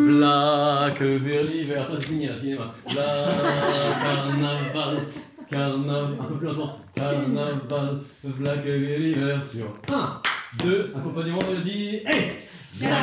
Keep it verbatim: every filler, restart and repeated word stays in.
V'là que vers l'hiver, pas de finir, cinéma. V'là carnaval, carnaval, un peu plus lentement. Carnaval, v'là que vers l'hiver sur un, deux, accompagnement mélodie, et